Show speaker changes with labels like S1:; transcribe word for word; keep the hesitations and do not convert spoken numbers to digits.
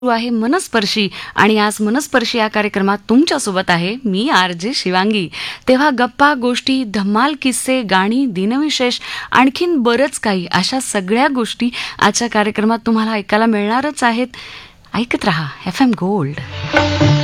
S1: सुरू आहे मनस्पर्शी आणि आज मनस्पर्शी या कार्यक्रमात तुमच्यासोबत आहे मी आर जे शिवांगी. तेव्हा गप्पा गोष्टी धम्माल किस्से गाणी दिनविशेष आणखीन बरंच काही अशा सगळ्या गोष्टी आजच्या कार्यक्रमात तुम्हाला ऐकायला मिळणारच आहेत. ऐकत रहा एफ एम गोल्ड.